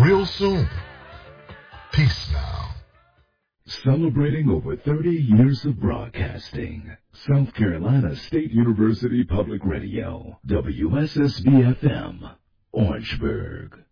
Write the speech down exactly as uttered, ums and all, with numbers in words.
real soon. Peace now. Celebrating over thirty years of broadcasting. South Carolina State University Public Radio, W S S B F M, Orangeburg.